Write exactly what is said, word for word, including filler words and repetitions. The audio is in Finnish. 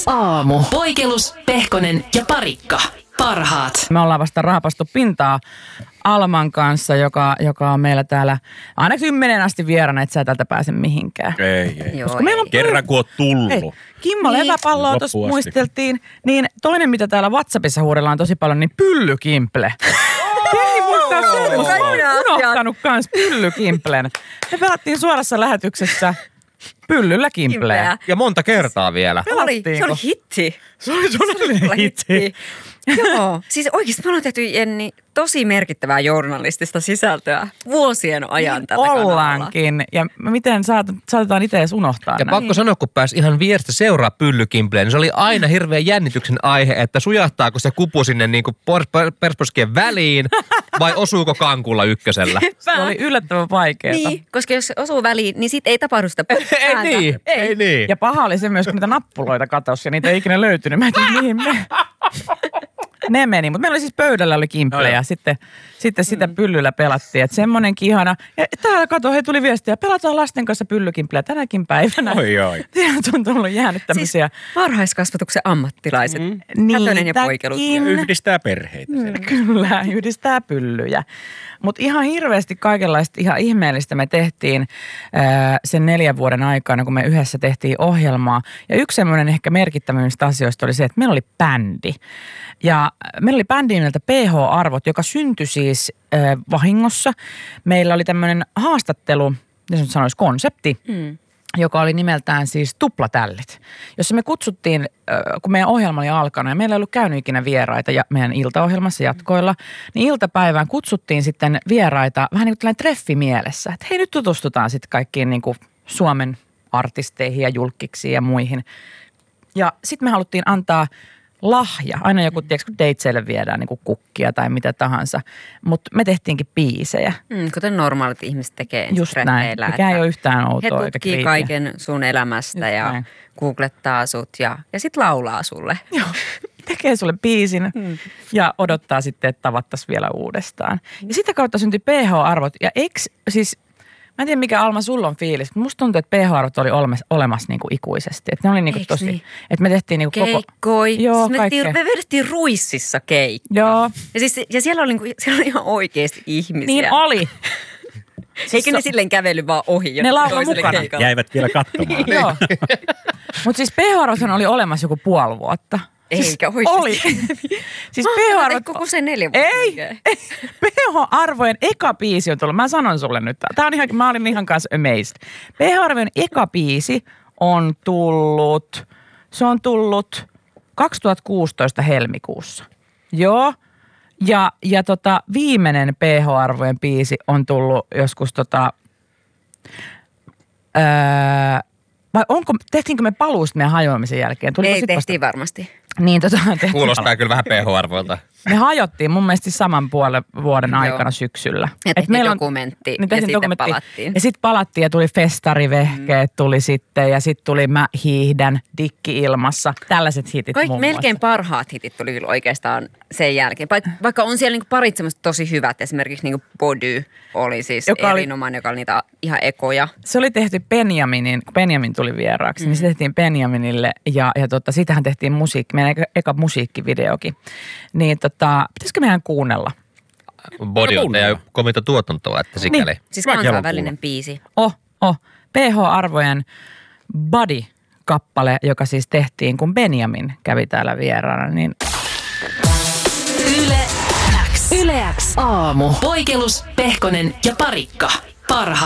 aamu. Poikelus, Pehkonen ja Parikka. Parhaat. Me ollaan vasta raapastu pintaa Alman kanssa, joka, joka on meillä täällä aina kymmenen asti vieraana, et sä täältä pääse mihinkään. Ei, ei. Koska meillä on Kerran kun oot tullut. Hei, Kimmo niin. Leväpalloa tuossa muisteltiin, niin toinen mitä täällä WhatsAppissa huudellaan tosi paljon, niin pyllykimple. Ei muistaa semmoista. Mä oon unohtanut kans pyllykimplen. Me pelattiin suorassa lähetyksessä pyllyllä kimpleä. Ja monta kertaa vielä. Oli, se oli hitti. Se oli todella hitti. Joo, siis oikeasti me ollaan tehty, Jenni, tosi merkittävää journalistista sisältöä vuosien ajan niin tällä kanavalla. Ollaankin. Ja miten saat, saatetaan itse edes unohtaa Ja näin. pakko sanoa, kun pääsi ihan vierestä seuraa pyllykimpleen, niin se oli aina hirveän jännityksen aihe, että sujahtaako se kupu sinne niin kuin persposkien väliin vai osuuko kankulla ykkösellä. Se oli yllättävän vaikeaa. Niin, koska jos se osuu väliin, niin sit ei tapahdu sitä Ei niin, ei, ei niin. Ja paha oli se myös, kun niitä nappuloita katosi ja niitä ei ikinä löytynyt. Mä en tiedä, mihin me... Ne meni, mutta meillä oli siis pöydällä oli kimple ja sitten, sitten sitä pyllyllä pelattiin. Että semmonenkin ihana. Ja täällä kato, hei tuli viestiä, pelataan lasten kanssa pyllykimpleä tänäkin päivänä. Oi, oi. Sieltä on tullut jäänyt tämmöisiä. Siis varhaiskasvatuksen ammattilaiset. Mm. Hätönen ja Poikelus. Yhdistää perheitä. Mm, kyllä, yhdistää pyllyjä. Mutta ihan hirveästi kaikenlaista ihan ihmeellistä me tehtiin ää, sen neljän vuoden aikana, kun me yhdessä tehtiin ohjelmaa. Ja yksi semmoinen ehkä merkittävimmistä asioista oli se, että meillä oli bändi. Ja meillä oli bändi nimeltä P H-arvot, joka syntyi siis ää, vahingossa. Meillä oli tämmöinen haastattelu, mitä nyt sanoisi, konsepti. Mm. joka oli nimeltään siis Tuplatällit, jossa me kutsuttiin, kun meidän ohjelma oli alkanut ja meillä ei ollut käynyt ikinä vieraita ja meidän iltaohjelmassa jatkoilla, niin iltapäivään kutsuttiin sitten vieraita vähän niin kuin tällainen treffi mielessä, että hei nyt tutustutaan sitten kaikkiin niin kuin Suomen artisteihin ja julkiksiin ja muihin. Ja sitten me haluttiin antaa lahja, aina joku, tiedätkö, kun dateseille viedään niin kuin kukkia tai mitä tahansa, mutta me tehtiinkin biisejä. Mm, kuten normaalit ihmiset tekee just näin, mikä ei ole yhtään outoa. He tutkii kaiken sun elämästä just ja näin. Googlettaa sut ja, ja sitten laulaa sulle. Joo, tekee sulle biisin mm. ja odottaa sitten, että tavattaisiin vielä uudestaan. Ja sitä kautta syntyi P H-arvot ja eikö siis... Mä en tiedä, mikä Alma sulla on fiilis, mutta musta tuntuu, että P H-arvot oli olemassa, olemassa niin kuin ikuisesti. Että ne oli niin kuin tosi, niin? Että me tehtiin niin kuin koko... Keikkoi. Joo, siis me, tehtiin, me vedettiin Ruississa keikkaa. Joo. Ja, siis, ja siellä, oli, niin kuin, siellä oli ihan oikeasti ihmisiä. Niin oli. Eikö ne silleen kävely vaan ohi? Ne lauloi mukana. Keikalla. Jäivät vielä katsomaan. Joo. Mutta siis P H-arvot oli olemassa joku puoli vuotta. Eikä oikeasti. Oli. Siis P H-arvot... koko sen neljä vuotta. Ei, ei. P H-arvojen eka biisi on tullut. Mä sanon sulle nyt. Tää on ihan, mä olin ihan kanssa amazed. P H-arvojen eka biisi on tullut, se on tullut kaksituhattakuusitoista helmikuussa. Joo. Ja, ja tota, viimeinen P H-arvojen biisi on tullut joskus tota... Öö, vai onko, tehtiinkö me paluusta meidän hajoamisen jälkeen? Tuliko ei, tehtiin vasta? Varmasti. Niin, tota, kuulostaa kyllä vähän P H-arvoilta. Me hajottiin mun mielestä saman puolen vuoden aikana syksyllä. Ja tehtiin dokumentti ja sitten dokumentti. palattiin. Ja sitten palattiin ja tuli festarivehkeet, mm. tuli sitten ja sitten tuli Mä hiihdän, Dikki ilmassa. Tällaiset hitit Kaik, muun melkein muassa. Parhaat hitit tuli kyllä oikeastaan sen jälkeen. Vaik, vaikka on siellä niinku parit semmoista tosi hyvät, esimerkiksi niinku Body oli siis joka erinomainen, oli, joka oli niitä ihan ekoja. Se oli tehty Benjaminin, kun Benjamin tuli vieraaksi, mm. niin se tehtiin Benjaminille ja, ja tota, sitähän tehtiin musiikki, meidän eka, eka musiikkivideokin. Niin tota, pitäisikö meidän kuunnella? Body on teidän kovinta tuotantoa, että sikäli. Niin, siis kansainvälinen biisi. Oh, oh. P H-arvojen Body-kappale, joka siis tehtiin, kun Benjamin kävi täällä vieraana, niin... Yle X. Yle X aamu. Poikelus, Pehkonen ja Parikka. Parhaat.